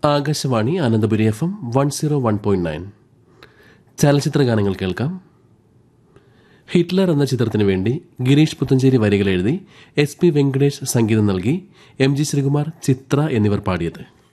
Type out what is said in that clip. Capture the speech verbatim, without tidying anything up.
Akashvani Ananthapuri F M one zero one point nine. ചലച്ചിത്ര ഗാനങ്ങൾ കേൾക്കാം. ഹിറ്റ്ലർ എന്ന ചിത്രത്തിനു വേണ്ടി ഗിരീഷ് പുത്തഞ്ചേരി വരികൾ എഴുതി എസ് പി വെങ്കടേഷ് സംഗീതം നൽകി എം ജി ശ്രീകുമാർ, ചിത്ര എന്നിവർ പാടിയത്.